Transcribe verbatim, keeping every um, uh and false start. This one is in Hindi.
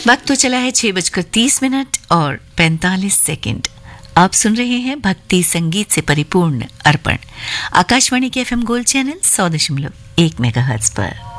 वक्त तो चला है छह बजकर तीस मिनट और पैंतालीस सेकंड। आप सुन रहे हैं भक्ति संगीत से परिपूर्ण अर्पण, आकाशवाणी के एफएम गोल्ड चैनल सौ दशमलव एक मेगाहर्ट्ज पर।